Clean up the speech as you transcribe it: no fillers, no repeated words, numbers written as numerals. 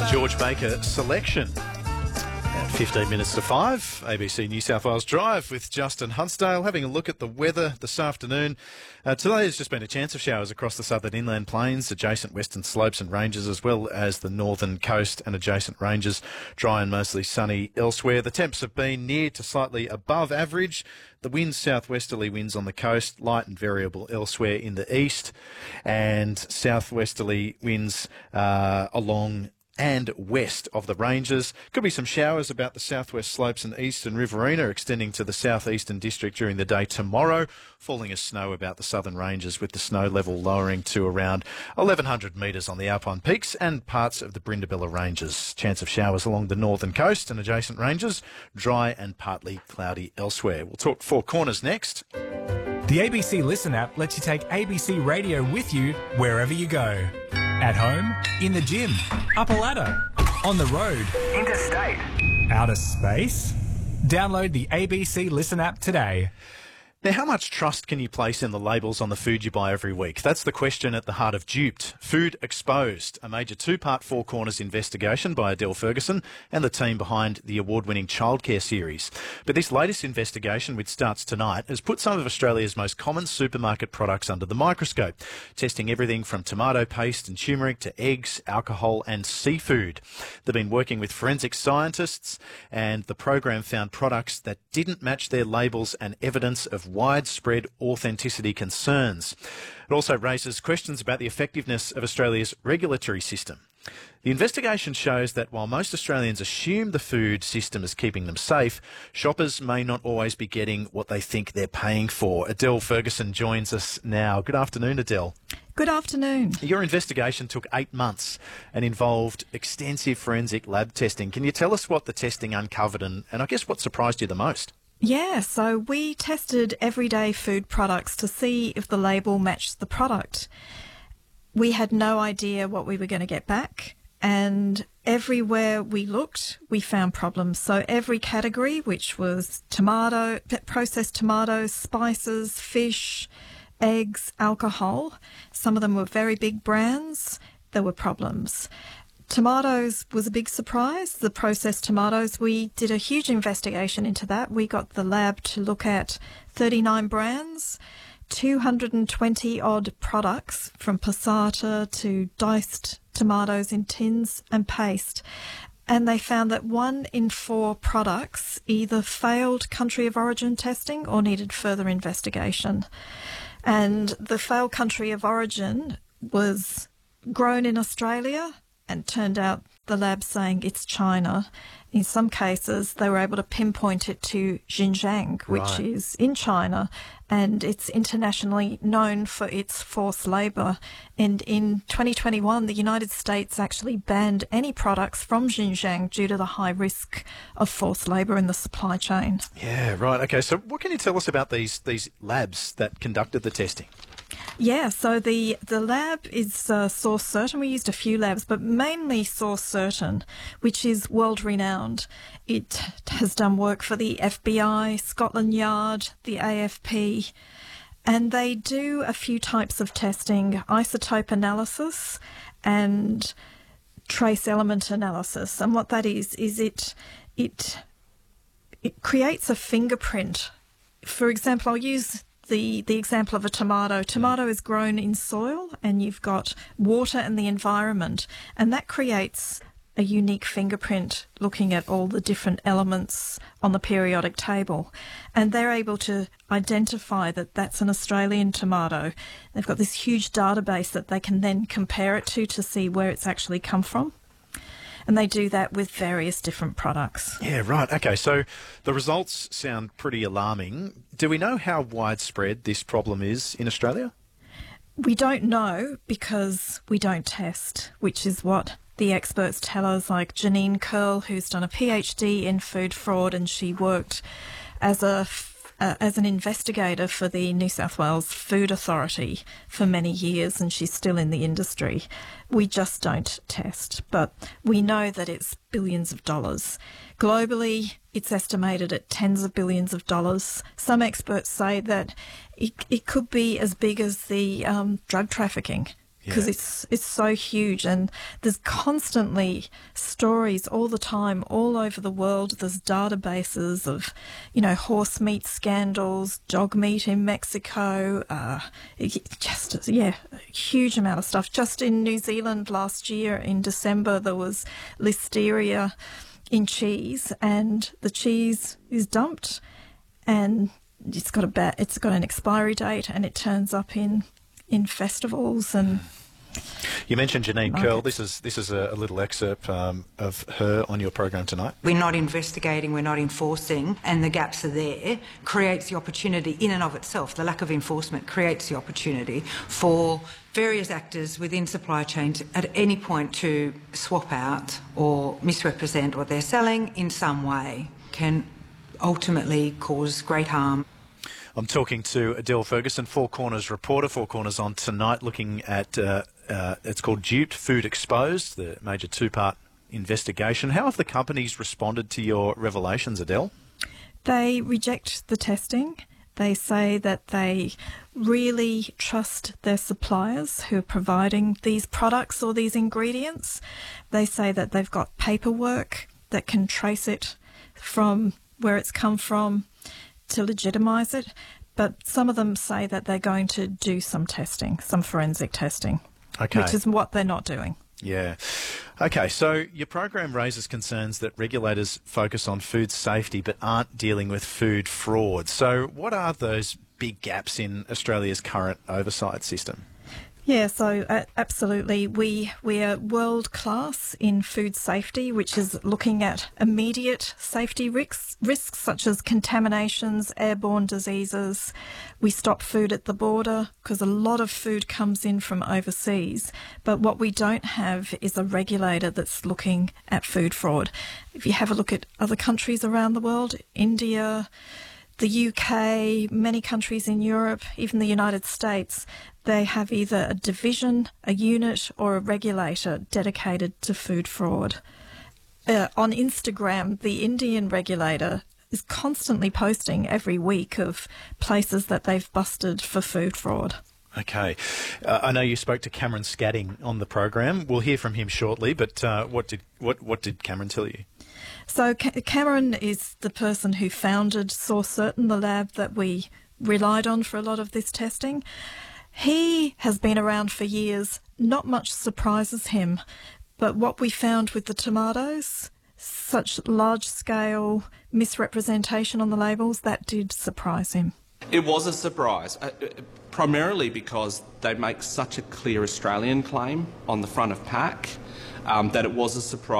George Baker selection. At 15 minutes to 5, ABC New South Wales Drive with Justin Hunsdale having a look at the weather this afternoon. Today has just been a chance of showers across the southern inland plains, adjacent western slopes and ranges, as well as the northern coast and adjacent ranges. Dry and mostly sunny elsewhere. The temps have been near to slightly above average. The winds, southwesterly winds on the coast, light and variable elsewhere in the east, and southwesterly winds along and west of the ranges. Could be some showers about the southwest slopes and eastern Riverina, extending to the southeastern district during the day tomorrow, falling as snow about the southern ranges, with the snow level lowering to around 1,100 metres on the Alpine peaks and parts of the Brindabella ranges. Chance of showers along the northern coast and adjacent ranges, dry and partly cloudy elsewhere. We'll talk Four Corners next. The ABC Listen app lets you take ABC Radio with you wherever you go. At home, in the gym, up a ladder, on the road, interstate, outer space. Download the ABC Listen app today. Now, how much trust can you place in the labels on the food you buy every week? That's the question at the heart of Duped. Food Exposed, a major two-part Four Corners investigation by Adele Ferguson and the team behind the award-winning childcare series. But this latest investigation, which starts tonight, has put some of Australia's most common supermarket products under the microscope, testing everything from tomato paste and turmeric to eggs, alcohol and seafood. They've been working with forensic scientists, and the program found products that didn't match their labels and evidence of widespread authenticity concerns. It also raises questions about the effectiveness of Australia's regulatory system. The investigation shows that while most Australians assume the food system is keeping them safe, shoppers may not always be getting what they think they're paying for. Adele Ferguson joins us now. Good afternoon, Adele. Good afternoon. Your investigation took 8 months and involved extensive forensic lab testing. Can you tell us what the testing uncovered and I guess what surprised you the most? Yeah, so we tested everyday food products to see if the label matched the product. We had no idea what we were going to get back, and everywhere we looked, we found problems. So every category, which was processed tomatoes, spices, fish, eggs, alcohol, some of them were very big brands, there were problems. Tomatoes was a big surprise, the processed tomatoes. We did a huge investigation into that. We got the lab to look at 39 brands, 220 odd products, from passata to diced tomatoes in tins and paste. And they found that 1 in 4 products either failed country of origin testing or needed further investigation. And the failed country of origin was grown in Australia, and turned out the lab saying it's China. In some cases, they were able to pinpoint it to Xinjiang, which is in China, and it's internationally known for its forced labour. And in 2021, the United States actually banned any products from Xinjiang due to the high risk of forced labour in the supply chain. Yeah, right. Okay, so what can you tell us about these labs that conducted the testing? Yeah, so the lab is Source Certain. We used a few labs, but mainly Source Certain, which is world-renowned. It has done work for the FBI, Scotland Yard, the AFP, and they do a few types of testing: isotope analysis and trace element analysis. And what that is it creates a fingerprint. For example, I'll use the example of a tomato. Tomato is grown in soil, and you've got water and the environment, and that creates a unique fingerprint looking at all the different elements on the periodic table. And they're able to identify that that's an Australian tomato. They've got this huge database that they can then compare it to see where it's actually come from. And they do that with various different products. Yeah, right. Okay, so the results sound pretty alarming. Do we know how widespread this problem is in Australia? We don't know because we don't test, which is what the experts tell us, like Janine Curl, who's done a PhD in food fraud, and she worked as an investigator for the New South Wales Food Authority for many years, and she's still in the industry. We just don't test, but we know that it's billions of dollars. Globally, it's estimated at tens of billions of dollars. Some experts say that it could be as big as the drug trafficking. because it's so huge, and there's constantly stories all the time all over the world. There's databases of, horse meat scandals, dog meat in Mexico, a huge amount of stuff. Just in New Zealand last year in December, there was listeria in cheese, and the cheese is dumped, and it's got an expiry date, and it turns up in festivals. And you mentioned Janine Curl. This is a little excerpt of her on your program tonight. We're not investigating, we're not enforcing, and the gaps are there, creates the opportunity in and of itself. The lack of enforcement creates the opportunity for various actors within supply chains at any point to swap out or misrepresent what they're selling in some way. Can ultimately cause great harm. I'm talking to Adele Ferguson, Four Corners reporter. Four Corners on tonight, looking at it's called Duped Food Exposed, the major two-part investigation. How have the companies responded to your revelations, Adele? They reject the testing. They say that they really trust their suppliers who are providing these products or these ingredients. They say that they've got paperwork that can trace it from where it's come from to legitimise it, but some of them say that they're going to do some testing, some forensic testing, which is what they're not doing. Yeah. Okay, so your program raises concerns that regulators focus on food safety but aren't dealing with food fraud. So what are those big gaps in Australia's current oversight system? Yeah, so absolutely. We are world class in food safety, which is looking at immediate safety risks such as contaminations, airborne diseases. We stop food at the border because a lot of food comes in from overseas. But what we don't have is a regulator that's looking at food fraud. If you have a look at other countries around the world, India, the UK, many countries in Europe, even the United States, they have either a division, a unit, or a regulator dedicated to food fraud. On Instagram, the Indian regulator is constantly posting every week of places that they've busted for food fraud. Okay. I know you spoke to Cameron Scatting on the program. We'll hear from him shortly, but what did Cameron tell you? So Cameron is the person who founded Source Certain, the lab that we relied on for a lot of this testing. He has been around for years. Not much surprises him. But what we found with the tomatoes, such large-scale misrepresentation on the labels, that did surprise him. It was a surprise, primarily because they make such a clear Australian claim on the front of pack that it was a surprise.